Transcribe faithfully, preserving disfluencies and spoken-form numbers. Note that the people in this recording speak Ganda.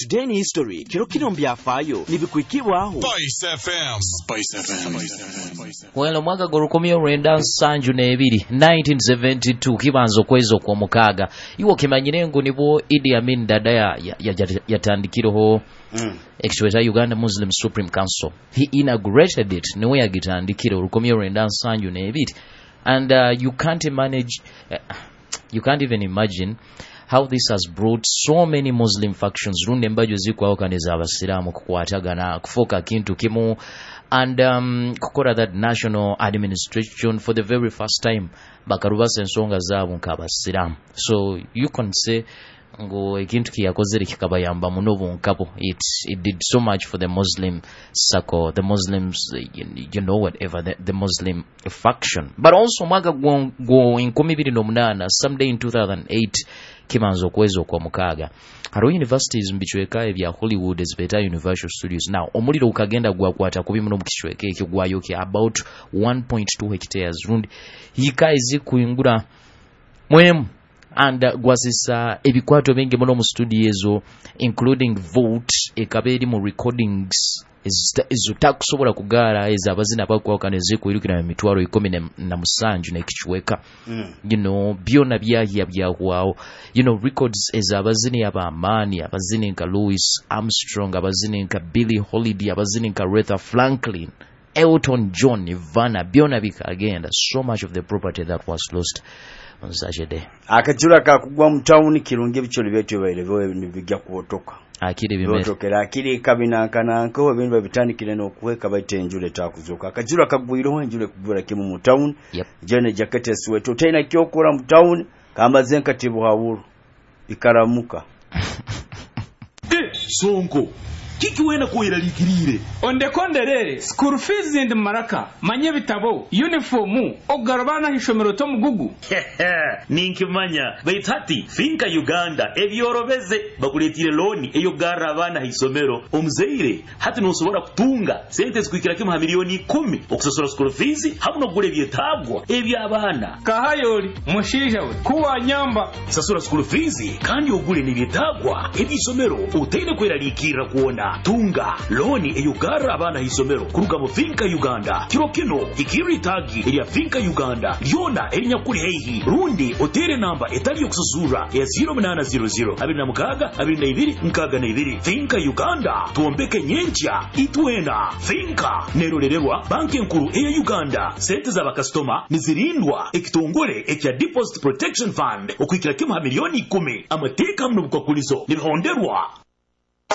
Today in History kiro kino mbyafaayo nibikwikibwaho Spice F M Spice F M Well mwaka gurukomyo renda sanju nebiri nineteen seventy-two kibanzo kwezo kwa mukaga iwo kimanyire ngo nibo Idi Amin Dada ya yatandikiroho mm. Exweta Uganda Muslim Supreme Council. He inaugurated it niwe yagitandikiro rukomyo renda sanju nebiri and uh, you can't manage uh, you can't even imagine how this has brought so many Muslim factions runde mbajo ziko organiza abasiramu kukwatagana kufoka kintu kimu and um, kukora that national administration for the very first time bakarubasa ensonga zabo nk'abasiramu. So you can say ngo ekintu kiyakozere kikabayamba munobo nkapo it it did so much for the Muslim circle, the Muslims, you, you know, whatever the, the Muslim faction. But also mwaga go, go in komibiri nomunana someday in two thousand eight kimanzo kwezo kwa mukaga haro universities mbichweka ebya Hollywood ezbeta Universal Studios now omuliro ukagenda gwa kwata kubi muno mukishweke ekigwayo ki about one point two hectares rundi hika izi kuingura mwemu and uh, gwasisa ebikwato bingi muno mu studio ezo including vote ekaberi mu recordings ezo takusobola kugara eza abazina bakwa kaneze kuyirukira mitwaro ikumi na musanju na kichweka mm. you know byona byahi byahwao you know records eza abazini abamani abazini nka Louis Armstrong abazini nka Billie Holiday abazini nka Aretha Franklin Elton John Nirvana byona bikagenda so much of the property that was lost on such a day. Akachura kakugwa mu town kirunge bicholo byetu bayirevo nibijja kuotoka akiri bimere otokera akiri kabina kananko ebintu babitandikire n'okuweka bayitenjule takuzuka akajura kagwiro enjule kubura kimu mu town yep. Jene jacket esweto tena kyokora mu town kamba zenkatibu hawuru ikaramuka eh sonko kiki wena koyera likirire onde konderere school fees and maraka manye bitabo uniform ogarabana hishomero to mugugu ninkimanya bayitati finka Uganda ebyorobeze bakuletire loan eyo garabana hisomero omzeire hati nosobora kutunga sente zikwikira kimu milioni kumi okusasura school fees habuno gure byetagwa ebyabana kahayoli mushija we kuwa nyamba sasura school fees kandi ogure nibyetagwa ebisomero utende kwera likira kuona tunga loni eyugara abana hisomero kuruga mu finka Uganda kiro kino ikiri tagi eri finka Uganda yona erinya kuri heihi rundi otere namba etali yokusuzura ya zero nine zero zero abiri na mukaga abiri na ibiri mukaga na ibiri finka Uganda tuombeke nyencha itwena finka nerorererwa banki nkuru eya Uganda sente za bakastoma nizirindwa ekitongole ekya Deposit Protection Fund okwikira kimu milioni kumi amateka mno bukakulizo nibihonderwa